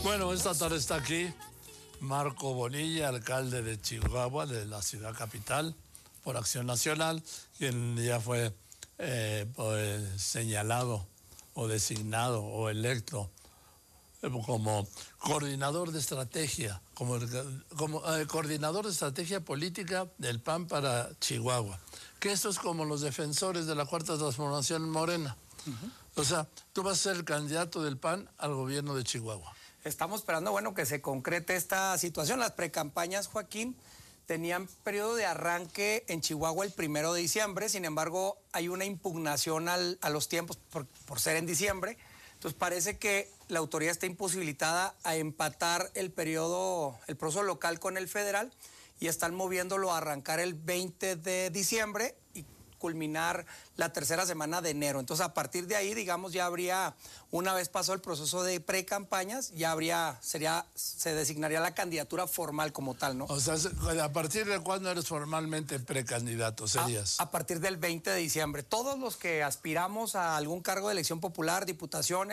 Bueno, esta tarde está aquí Marco Bonilla, alcalde de Chihuahua, de la ciudad capital, por Acción Nacional, quien ya fue pues, señalado o designado o electo como coordinador de estrategia, como coordinador de estrategia política del PAN para Chihuahua. Que esto es como los defensores de la Cuarta Transformación en Morena. O sea, tú vas a ser el candidato del PAN al gobierno de Chihuahua. Estamos esperando, bueno, que se concrete esta situación. Las precampañas, Joaquín, tenían periodo de arranque en Chihuahua el 1 de diciembre. Sin embargo, hay una impugnación a los tiempos por ser en diciembre. Entonces parece que la autoridad está imposibilitada a empatar el proceso local con el federal y están moviéndolo a arrancar el 20 de diciembre y culminar la tercera semana de enero. Entonces, a partir de ahí, digamos, ya habría, una vez pasó el proceso de precampañas, ya se designaría la candidatura formal como tal, ¿no? O sea, ¿a partir de cuándo eres formalmente precandidato? ¿Serías? A partir del 20 de diciembre. Todos los que aspiramos a algún cargo de elección popular, diputaciones,